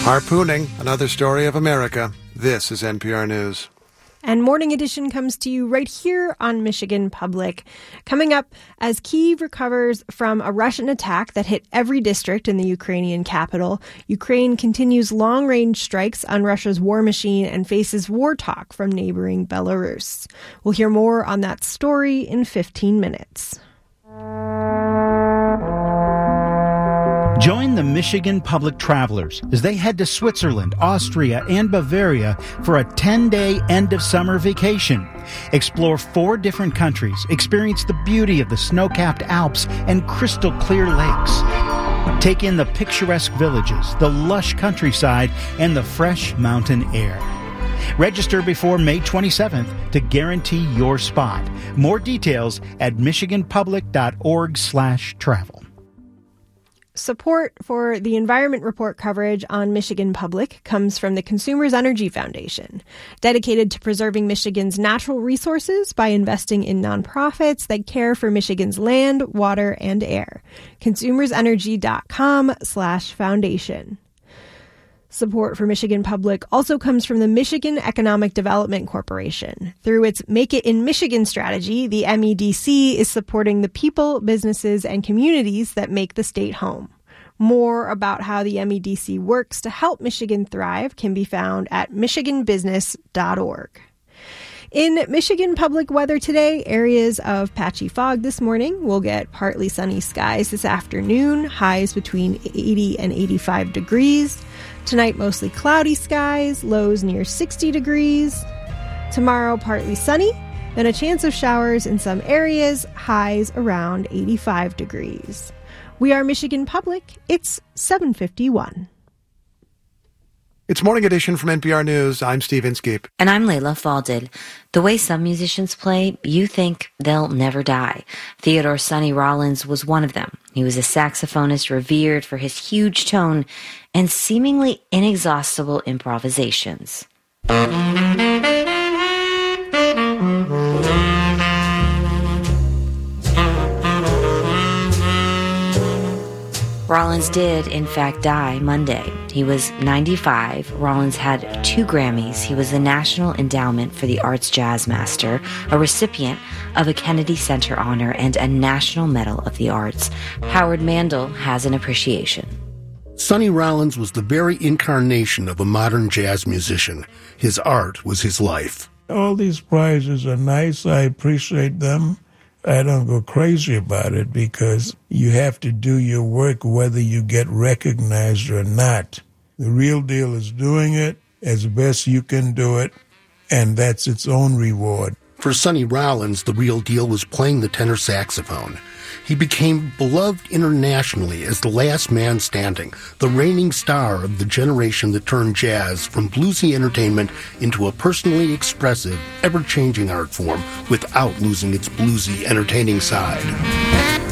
Harpooning, another story of America. This is NPR News. And Morning Edition comes to you right here on Michigan Public. Coming up, as Kyiv recovers from a Russian attack that hit every district in the Ukrainian capital, Ukraine continues long-range strikes on Russia's war machine and faces war talk from neighboring Belarus. We'll hear more on that story in 15 minutes. Join the Michigan Public Travelers as they head to Switzerland, Austria, and Bavaria for a 10-day end-of-summer vacation. Explore 4 different countries, experience the beauty of the snow-capped Alps and crystal-clear lakes. Take in the picturesque villages, the lush countryside, and the fresh mountain air. Register before May 27th to guarantee your spot. More details at michiganpublic.org/travel. Support for the Environment Report coverage on Michigan Public comes from the Consumers Energy Foundation, dedicated to preserving Michigan's natural resources by investing in nonprofits that care for Michigan's land, water, and air. consumersenergy.com/foundation. Support for Michigan Public also comes from the Michigan Economic Development Corporation. Through its Make It in Michigan strategy, the MEDC is supporting the people, businesses, and communities that make the state home. More about how the MEDC works to help Michigan thrive can be found at michiganbusiness.org. In Michigan Public weather today, areas of patchy fog this morning. We'll get partly sunny skies this afternoon, highs between 80 and 85 degrees. Tonight, mostly cloudy skies, lows near 60 degrees. Tomorrow, partly sunny, then a chance of showers in some areas, highs around 85 degrees. We are Michigan Public. It's 7:51. It's Morning Edition from NPR News. I'm Steve Inskeep. And I'm Layla Falded. The way some musicians play, you think they'll never die. Theodore Sonny Rollins was one of them. He was a saxophonist revered for his huge tone and seemingly inexhaustible improvisations. Rollins did, in fact, die Monday. He was 95. Rollins had 2 Grammys. He was the National Endowment for the Arts Jazz Master, a recipient of a Kennedy Center honor, and a National Medal of the Arts. Howard Mandel has an appreciation. Sonny Rollins was the very incarnation of a modern jazz musician. His art was his life. All these prizes are nice. I appreciate them. I don't go crazy about it because you have to do your work whether you get recognized or not. The real deal is doing it as best you can do it, and that's its own reward. For Sonny Rollins, the real deal was playing the tenor saxophone. He became beloved internationally as the last man standing, the reigning star of the generation that turned jazz from bluesy entertainment into a personally expressive, ever-changing art form without losing its bluesy, entertaining side.